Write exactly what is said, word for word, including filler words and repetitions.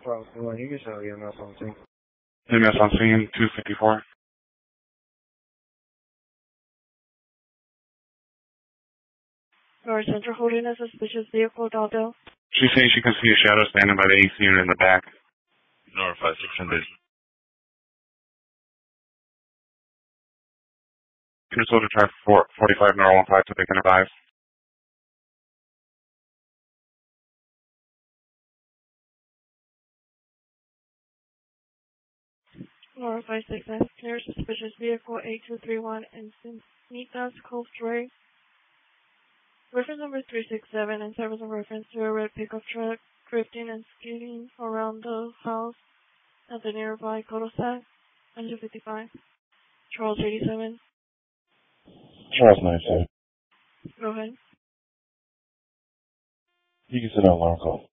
Charles, one, you can show E M S on scene. E M S on scene, two fifty-four. North Central holding a suspicious vehicle, Daldale. She's saying she can see a shadow standing by the A C unit in the back. North five six hundred. Minnesota Drive forty-five, North one five to Bacon advise. North five six nine, clear suspicious vehicle eight two three one in Encinitas Cove Drive. Reference number three six seven and service of reference to a red pickup truck drifting and skidding around the house at the nearby cul-de-sac, two fifty-five. Charles eighty-seven. Charles ninety-seven. Go ahead. You can sit on alarm call.